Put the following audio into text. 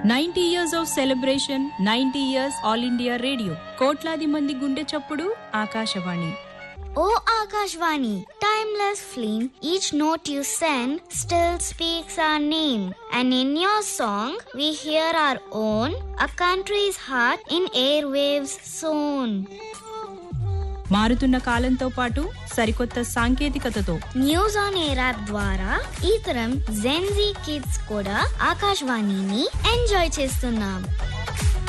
90 years of celebration, 90 years All India Radio. కోట్లాది మంది గుండె చప్పుడు Akashvani. O Akashvani, timeless flame, each note you send still speaks our name. And in your song, we hear our own, a country's heart in airwaves sown. మారుతున్న కాలంతో పాటు సరికొత్త సాంకేతికతతో news on air app ద్వారా ఈ తరం జెన్జీ కిడ్స్ కూడా ఆకాశవాణిని enjoy చేస్తున్నాం.